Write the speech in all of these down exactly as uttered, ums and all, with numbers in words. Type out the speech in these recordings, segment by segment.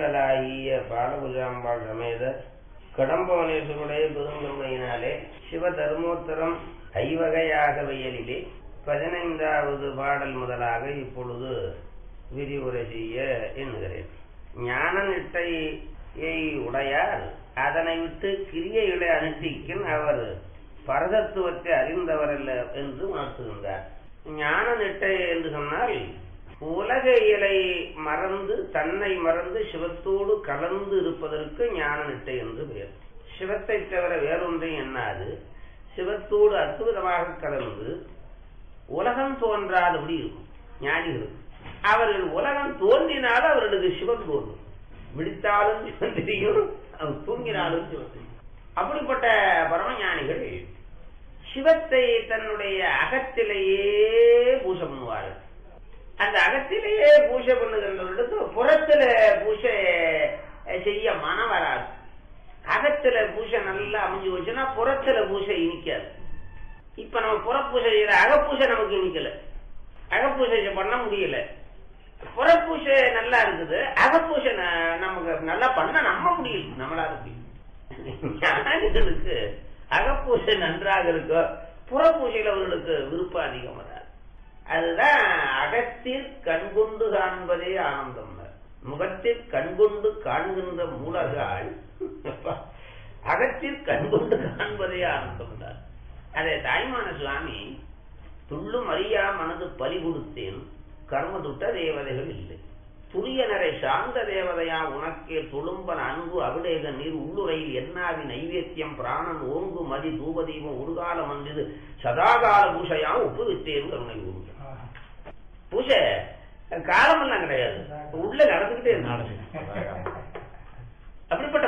படைவள்ளலாகிய பாலபுஜாம்பாள் சமேத கடம்பவனேஸ்வருடைய பெருங்கருணையினாலே சிவ தர்மோத்தரம் ஐவகையாக வயலிலே பதினைந்தாவது பாடல் முதலாக இப்பொழுது விரிவுரை செய்ய எண்ணுகிறேன். ஞான நிட்டையை உடையார் அதனை விட்டு கிரியைகளை அனுஷ்டிக்கின் அவர் பரதத்துவத்தை அறிந்தவரல்ல என்று உணர்த்துகின்றார். ஞான நிட்டை என்று சொன்னால் உலக இயலை மறந்து தன்னை மறந்து சிவத்தோடு கலந்து இருப்பதற்கு ஞான நிட்டை என்று பெயர். சிவத்தை தவிர வேறொன்றையும் எண்ணாது சிவத்தோடு அற்புதமாக கலந்து உலகம் தோன்றாதபடி இருக்கும் ஞானிகள். அவர்கள் உலகம் தோன்றினாலும் அவர்களுக்கு சிவன் தோன்றும். விழித்தாலும் சிவன் தெரியும், அவர் தூங்கினாலும் சிவன் தெரியும். அப்படிப்பட்ட பரமஞானிகள் சிவத்தை தன்னுடைய அகத்திலேயே பூஜை பண்ணுவார்கள். அந்த அகத்திலேயே பூஜை பண்ணுகின்றவர்களுக்கு புறத்துல பூஜை செய்ய மனம் வராது. அகத்துல பூஜை நல்லா அமைஞ்சு வச்சுன்னா புறத்துல பூஜை இனிக்காது. இப்ப நம்ம புறப்பூஜை செய்யற அகப்பூஜை நமக்கு இனிக்கல, அகப்பூஜை பண்ண முடியல. புறப்பூஜை நல்லா இருக்குது, அகப்பூஜை நமக்கு நல்லா பண்ண நம்ம முடியல, நம்மளால முடியும். ஞானிகளுக்கு அகப்பூஜை நன்றாக இருக்க, புறப்பூஜையில் அவர்களுக்கு விருப்பம் அதிகம் வராது. அதுதான் அகத்தில் கண்கொண்டு காண்பதே ஆனந்தம். முகத்தில் கண்கொண்டு காண்கின்ற மூலகால் அகத்தில் கண்கொண்டு காண்பதே ஆனந்தம். அதே தாய்மான சுவாமி துள்ளும் அறியா மனது பலி கொடுத்தேன் கர்ம துட்ட தேவதைகள் இல்லை துரியனரை சார்ந்த தேவதையா உனக்கே துளும்பன் அன்பு அபிடேக நீர் உள்ளுரையில் என்னாவி நைவேத்தியம் பிராணன் ஓங்கு மதி தூபதீபம் உருகாலம் வந்தது சதாகால பூசையா ஒப்பு விட்டேன் கருணை ஊர். பூசை காலமெல்லாம் கிடையாது, உள்ள நடந்துகிட்டே இருந்தாலும் அப்படிப்பட்ட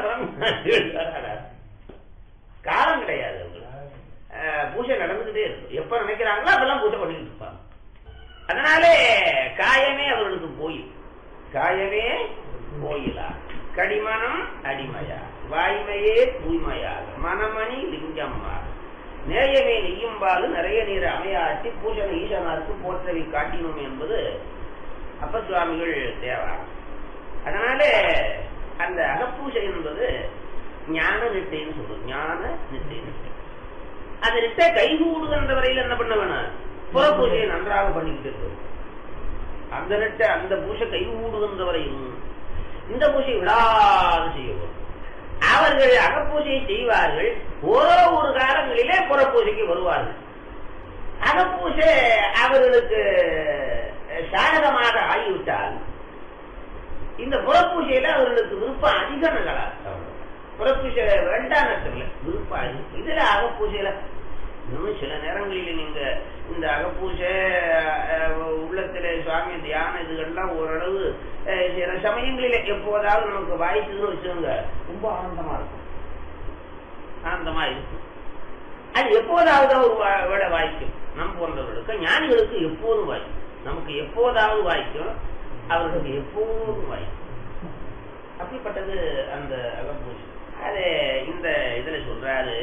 காலம் கிடையாது. பூஜை நடந்துகிட்டே இருக்கும், எப்ப நினைக்கிறாங்களோ அதெல்லாம் பூஜை பண்ணிட்டு இருப்பாங்க. அதனாலே காயமே அவர்களுக்கு போயில், காயமே போயிலா கடிமனம் அடிமையா வாய்மையே தூய்மையாக மனமணி லிங்கம்மா நேயமே நெய்யும்பாலு நிறைய நீர் அமையாட்டி பூஜனை ஈசனாருக்கு போற்றவை காட்டினோம் என்பது அப்ப சுவாமிகள் தேவா. அதனாலே அந்த அகப்பூஜை என்பது ஞான நிட்டைன்னு சொல்றது. ஞான நிட்டை அந்த நிட்டை கைகூடுகின்ற வரையில் என்ன பண்ண வேணும், புற பூஜையை நன்றாக பண்ணிக்கிட்டு இருக்கணும். அந்த நிட்டை அந்த பூஜை கைகூடுகின்ற வரையும் இந்த பூஜை விடாது செய்யணும். அவர்கள் அகப்பூஜையை செய்வார்கள், ஓரோ ஒரு காலங்களிலே புற பூஜைக்கு வருவார்கள். அகப்பூஜை அவர்களுக்கு சாதகமாக ஆகிவிட்டால் இந்த புறப்பூஜையில அவர்களுக்கு விருப்பம் அதிகம். நல்லா புறப்பூஜை வேண்டாம் விருப்பம் இதுல அகப்பூஜையில இன்னும் சில நேரங்களில் நீங்க இந்த அகப்பூஜை உள்ளத்துல சுவாமி தியானம் இதுகள்லாம் ஓரளவு சில சமயங்களில எப்போதாவது நமக்கு வாய்ப்புன்னு வச்சுருங்க, ரொம்ப ஆனந்தமா இருக்கும். ஆனந்தமா இருக்கும். அது எப்போதாவது ஒரு விட வாய்க்கும். நம் போன்றவர்களுக்கு ஞானிகளுக்கு எப்போதும் வாய்க்கும். நமக்கு எப்போதாவது வாய்க்கும், அவர்களுக்கு எப்போதும் வாய்க்கும். அப்படிப்பட்டது அந்த அகப்பூஜை. அது இந்த இதுல சொல்றாரு,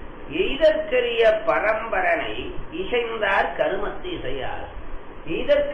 எய்தற்கரிய பரம்பரனை இசைந்தார் கருமத்து இசையார். எய்தற்கு